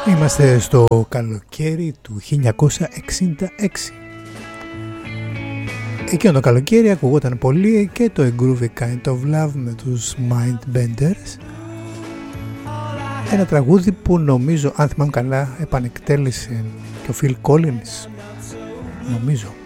Είμαστε στο καλοκαίρι του 1966. Εκείνο το καλοκαίρι ακουγόταν πολύ και το A Groovy Kind of Love με τους Mindbenders. Ένα τραγούδι που νομίζω, αν θυμάμαι καλά, επανεκτέλεσε και ο Phil Collins. Νομίζω.